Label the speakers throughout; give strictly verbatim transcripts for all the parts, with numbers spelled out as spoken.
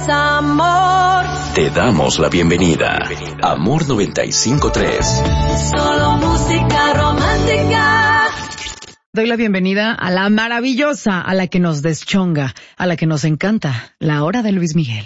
Speaker 1: amor.
Speaker 2: Te damos la bienvenida. Amor noventa y cinco punto tres.
Speaker 1: Solo música romántica.
Speaker 3: Doy la bienvenida a la maravillosa, a la que nos deschonga, a la que nos encanta, la hora de Luis Miguel.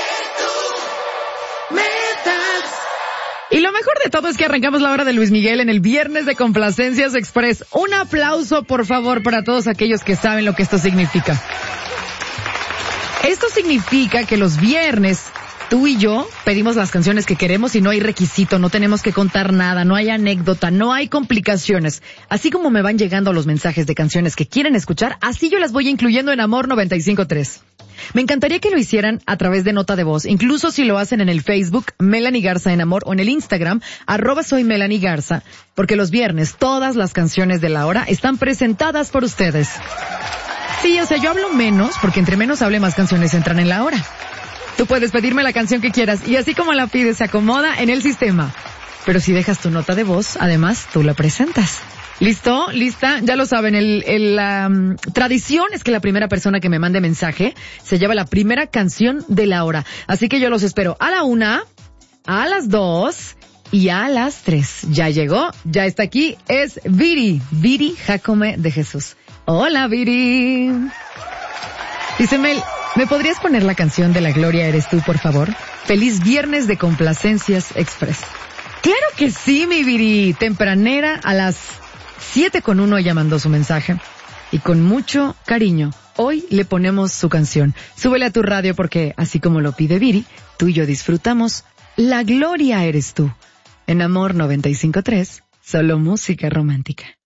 Speaker 3: Y lo mejor de todo es que arrancamos la hora de Luis Miguel en el viernes de Complacencias Express. Un aplauso, por favor, para todos aquellos que saben lo que esto significa. Esto significa que los viernes tú y yo pedimos las canciones que queremos y no hay requisito, no tenemos que contar nada, no hay anécdota, no hay complicaciones. Así como me van llegando los mensajes de canciones que quieren escuchar, así yo las voy incluyendo en Amor noventa y cinco punto tres. Me encantaría que lo hicieran a través de nota de voz, incluso si lo hacen en el Facebook, Melanie Garza en Amor, o en el Instagram, arroba soy Melanie Garza, porque los viernes todas las canciones de la hora están presentadas por ustedes. Sí, o sea, yo hablo menos, porque entre menos hable más canciones entran en la hora. Tú puedes pedirme la canción que quieras, y así como la pides, se acomoda en el sistema. Pero si dejas tu nota de voz, además, tú la presentas. ¿Listo? ¿Lista? Ya lo saben, el, el, la um, tradición es que la primera persona que me mande mensaje se lleva la primera canción de la hora. Así que yo los espero a la una, a las dos y a las tres. Ya llegó, ya está aquí, es Viri, Viri Jacome de Jesús. Hola, Viri. Dice Mel, ¿me podrías poner la canción de La Gloria Eres Tú, por favor? Feliz viernes de Complacencias Express. Claro que sí, mi Viri. Tempranera a las siete con uno ella mandó su mensaje. Y con mucho cariño, hoy le ponemos su canción. Súbele a tu radio porque, así como lo pide Viri, tú y yo disfrutamos La Gloria Eres Tú. En Amor noventa y cinco punto tres, solo música romántica.